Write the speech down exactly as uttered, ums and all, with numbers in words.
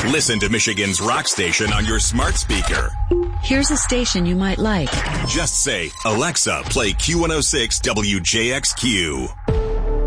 Listen to Michigan's rock station on your smart speaker. Here's a station you might like. Just say, Alexa, play Q one oh six W J X Q.